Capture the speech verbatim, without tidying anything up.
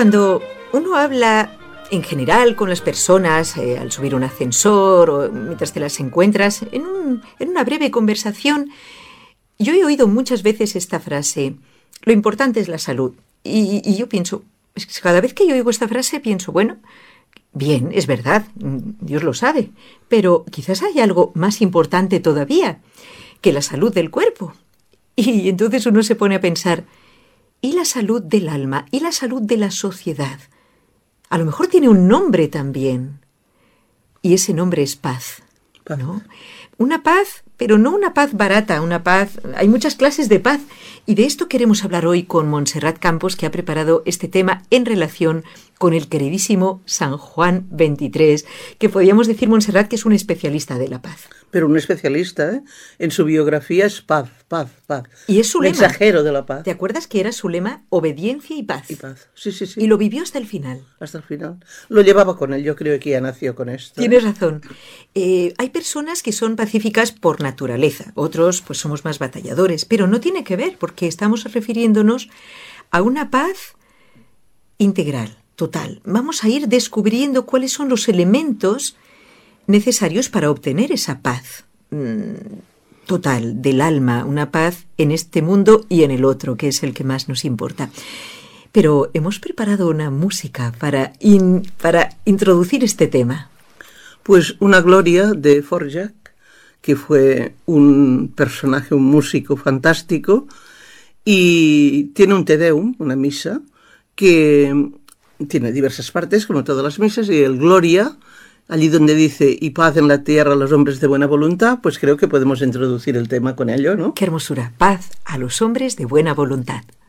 Cuando uno habla en general con las personas, eh, al subir un ascensor o mientras te las encuentras, en, un, en una breve conversación, yo he oído muchas veces esta frase: lo importante es la salud. Y, y yo pienso, es que cada vez que yo oigo esta frase pienso, bueno, bien, es verdad, Dios lo sabe, pero quizás hay algo más importante todavía que la salud del cuerpo. Y entonces uno se pone a pensar, ¿y la salud del alma? ¿Y la salud de la sociedad? A lo mejor tiene un nombre también. Y ese nombre es paz, ¿no? Una paz, pero no una paz barata, una paz... Hay muchas clases de paz. Y de esto queremos hablar hoy con Montserrat Campos, que ha preparado este tema en relación con el queridísimo San Juan veintitrés, que podríamos decir, Montserrat, que es un especialista de la paz. Pero un especialista, ¿eh? En su biografía es paz, paz, paz. Y es su lema. Mensajero de la paz. ¿Te acuerdas que era su lema? Obediencia y paz. Y paz, sí, sí, sí. Y lo vivió hasta el final. Hasta el final. Lo llevaba con él, yo creo que ya nació con esto. Tienes razón. Eh, hay personas que son pacíficas por naturaleza, otros pues somos más batalladores, pero no tiene que ver, porque estamos refiriéndonos a una paz integral, total. Vamos a ir descubriendo cuáles son los elementos necesarios para obtener esa paz mmm, total del alma, una paz en este mundo y en el otro, que es el que más nos importa. Pero hemos preparado una música para, in, para introducir este tema. Pues una gloria de Dvořák, que fue un personaje, un músico fantástico, y tiene un Te Deum, una misa, que tiene diversas partes, como todas las misas, y el Gloria, allí donde dice, y paz en la tierra a los hombres de buena voluntad, pues creo que podemos introducir el tema con ello, ¿no? ¡Qué hermosura! Paz a los hombres de buena voluntad.